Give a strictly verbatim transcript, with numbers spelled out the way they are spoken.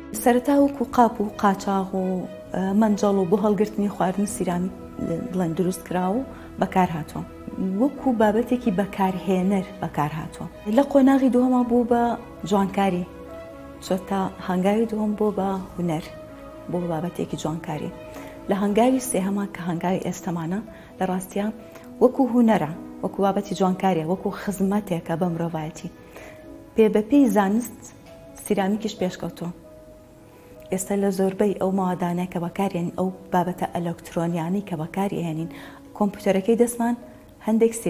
سەرەتا وەکو قاپ و قاچاغ و مەنجەڵ و بۆ هەڵگرتنی خواردن سیرامیک بڵێن دروست کرا و بەکار هاتووە وەکو بابەتێکی بەکارهێنەر بەکار هاتووە. لە قۆناغی دووەمە بوو بە جوانکاری، چۆتا هەنگاوی دووەم بۆ بە هونەر، بۆ بابەتێکی جوانکاری. لە هەنگاوی سێهەمە کە هەنگاوی ئێستەمانە لە ڕاستیە وەکو هونەرە، وەکو بابەتی جوانکاریە، وەکو خزمەتێکە بە مرۆڤایەتی. پێ بەپێی زانست سیرامیکیش پێشکەوتووە. ئێستا لە زۆربەی ئەو ماوەدانەیە کە بەکارهێنین، ئەو بابەتە ئەلەکترۆنیانەی کە بەکارهێنین، کۆمپیوتەرەکەی دەستمان هەندێک